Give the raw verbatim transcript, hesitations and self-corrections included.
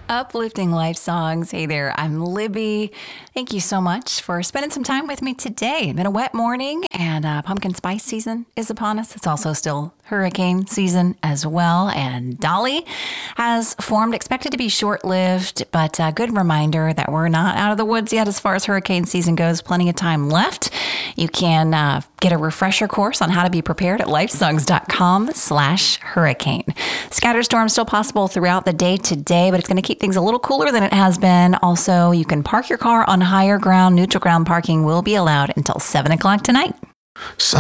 Uplifting Life Songs. Hey there, I'm Libby. Thank you so much for spending some time with me today. It's been a wet morning, and uh, pumpkin spice season is upon us. It's also still hurricane season as well, and Dolly has formed, expected to be short-lived, but a good reminder that we're not out of the woods yet as far as hurricane season goes. Plenty of time left. You can uh, get a refresher course on how to be prepared at lifesongs.com slash hurricane. Scattered storms still possible throughout the day today, but it's going to keep things a little cooler than it has been. Also, you can park your car on higher ground. Neutral ground parking will be allowed until seven o'clock tonight. So